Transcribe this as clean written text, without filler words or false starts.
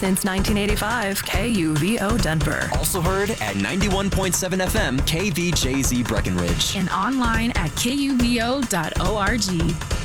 Since 1985, KUVO Denver. Also heard at 91.7 FM, KVJZ Breckenridge. And online at kuvo.org.